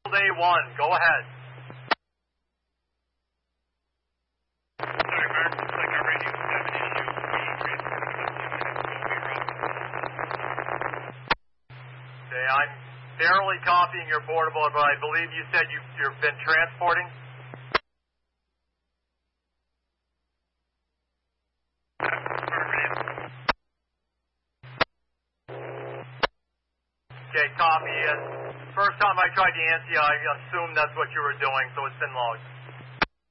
A1, go ahead. Sorry, Mark. Looks like our radios have an issue. Okay, I'm barely copying your portable, but I believe you said you've been transporting. Okay, copy. First time I tried to answer you, I assumed that's what you were doing, so it's been logged.